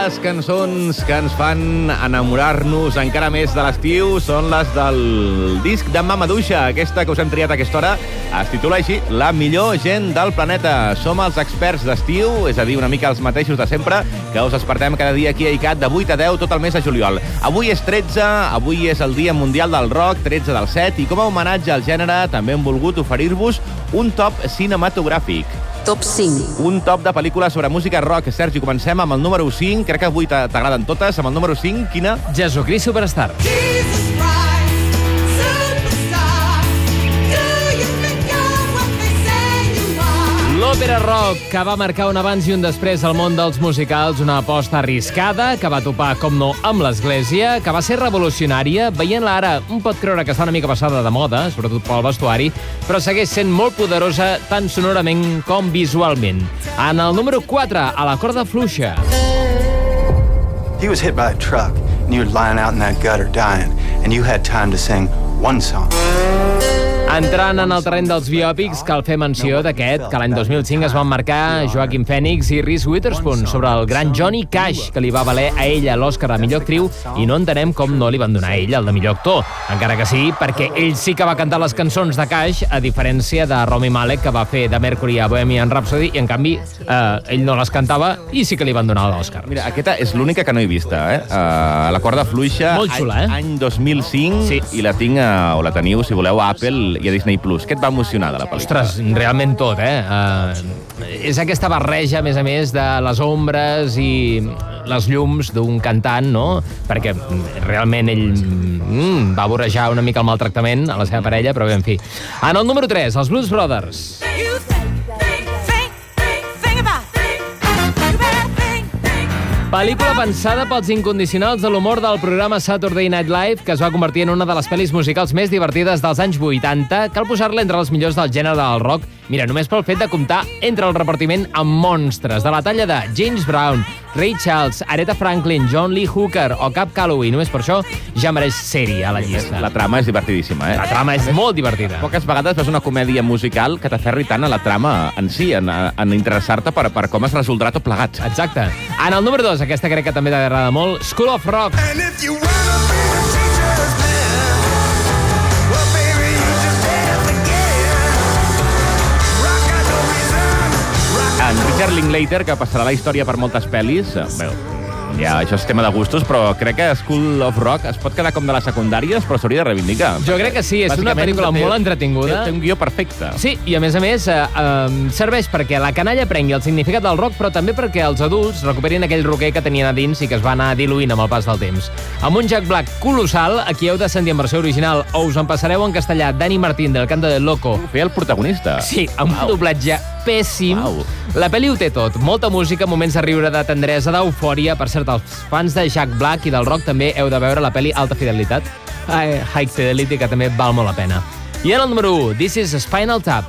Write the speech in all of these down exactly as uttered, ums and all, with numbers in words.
les cançons que ens fan enamorar-nos encara més de l'estiu són les del disc de Mamaduixa. Aquesta que us hem triat a aquesta hora es titula així, La millor gent del planeta. Som els experts d'estiu, és a dir, una mica els mateixos de sempre, que us despertem cada dia aquí a ICAT de vuit a deu tot el mes de juliol. Avui és tretze, avui és el Dia Mundial del Rock, tretze del set, i com a homenatge al gènere també hem volgut oferir-vos un top cinematogràfic. Top cinc. Un top de pel·lícules sobre música rock. Sergi, comencem amb el número cinc. Crec que avui t'agraden totes. Amb el número cinc, quina? Jesucrist Superstar. L'òpera rock que va marcar un abans i un després al món dels musicals, una aposta arriscada, que va topar, com no, amb l'Església, que va ser revolucionària. Veient-la ara, un pot creure que està una mica passada de moda, sobretot pel vestuari, però segueix sent molt poderosa tant sonorament com visualment. En el número quatre, a la corda fluixa. He was hit by a truck, and you were lying out in that gutter dying, and you had time to sing one song. Entrant en el terreny dels biòpics, cal fer menció d'aquest, que l'any dos mil cinc es van marcar Joaquin Phoenix i Reese Witherspoon sobre el gran Johnny Cash, que li va valer a ella l'Oscar de millor actriu, i no entenem com no li van donar a ella el de millor actor. Encara que sí, perquè ell sí que va cantar les cançons de Cash, a diferència de Rami Malek, que va fer de Mercury a Bohemian Rhapsody, i en canvi eh, ell no les cantava i sí que li van donar l'Oscar. Mira, aquesta és l'única que no he vista, eh? Uh, la corda fluixa, molt xula, any, eh? any dos mil cinc, sí. I la tinc, uh, o la teniu, si voleu, a Apple i a Disney Plus. Què et va emocionar de la pel·lícula? Ostres, realment tot, eh? Uh, és aquesta barreja, a més a més, de les ombres i les llums d'un cantant, no? Perquè realment ell mm, va vorejar una mica el maltractament a la seva parella, però bé, en fi. En el número tres, els Blues Brothers. Pel·lícula pensada pels incondicionals de l'humor del programa Saturday Night Live, que es va convertir en una de les pel·lis musicals més divertides dels anys vuitanta. Cal posar-la entre els millors del gènere del rock. Mira, només pel fet de comptar entre el repartiment amb monstres de la talla de James Brown, Ray Charles, Aretha Franklin, John Lee Hooker o Cab Calloway. Només per això ja mereix ser-hi a la llista. La trama és divertidíssima, eh? La trama és molt divertida. Poques vegades veus una comèdia musical que t'aferri tant a la trama en si, en, en interessar-te per, per com es resoldrà tot plegat. Exacte. En el número dos, aquesta crec que també t'agrada molt, School of Rock. En Richard Linklater, que passarà la història per moltes pel·lis, bé, ja, això és tema de gustos, però crec que School of Rock es pot quedar com de les secundàries, però s'hauria de reivindicar. Jo crec que sí, és una pel·lícula té, molt entretinguda. Té un guió perfecte. Sí, i a més a més eh, eh, serveix perquè la canalla prengui el significat del rock, però també perquè els adults recuperin aquell rocker que tenien a dins i que es va anar diluint amb el pas del temps. Amb un Jack Black colossal, aquí heu de sentir en versió original, o us en passareu en castellà, Dani Martín, del Canto del Loco. Feia el protagonista. Sí, amb wow. un doblatge pèssim. Wow. La pel·li ho té tot. Molta música, moments de riure, de tendresa, d'eufòria. Per cert, els fans de Jack Black i del rock també heu de veure la pel·li Alta Fidelitat. Ai, High Fidelity, que també val molt la pena. I en el número u, This is Spinal Tap.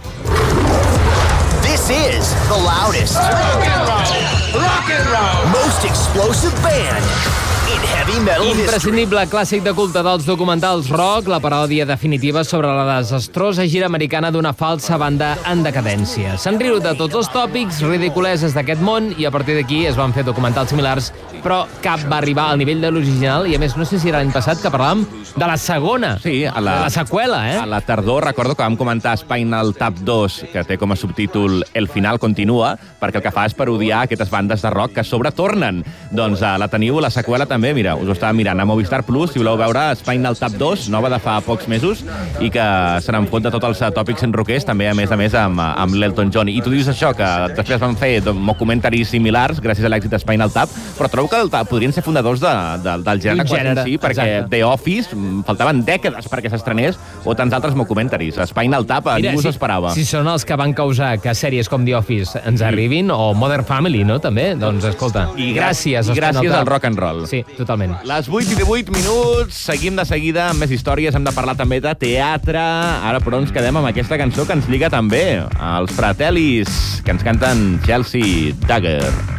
This is the loudest, rock and roll, rock and roll, most explosive band in heavy metal history. Imprescindible clàssic de culte dels documentals rock, la paròdia definitiva sobre la desastrosa gira americana d'una falsa banda en decadència. S'han riut de tots els tòpics, ridiculeses d'aquest món, i a partir d'aquí es van fer documentals similars, però cap va arribar al nivell de l'original, i a més, no sé si era l'any passat que parlàvem de la segona, sí, a la, de la seqüela, eh? A la tardor, recordo que vam comentar Spinal Tap dos, que té com a subtítol El final continua, perquè el que fa és parodiar aquestes bandes de rock que a sobre tornen. Doncs uh, la teniu, la seqüela també, mira, us ho estava mirant a Movistar Plus, si voleu veure Spinal Tap dos, nova de fa pocs mesos, i que se n'en fot de tots els tòpics en rockers, també a més a més amb, amb l'Elton John. I tu dius això, que després van fer documentaris similars gràcies a l'èxit de Spinal Tap, però trobo que el, podrien ser fundadors de, de, del gènere, gènere en si, perquè exacte. The Office faltaven dècades perquè s'estrenés, o tants altres documentaris. Spinal Tap a ningú s'esperava. Si, si són els que van causar que sèries com The Office ens arribin, o Modern Family, no?, també, doncs escolta, I gràcies. I gràcies al rock and roll. Sí, totalment. Les vuit i divuit minuts, seguim de seguida amb més històries, hem de parlar també de teatre. Ara, però, ens quedem amb aquesta cançó que ens lliga també als Fratellis, que ens canten Chelsea Dagger.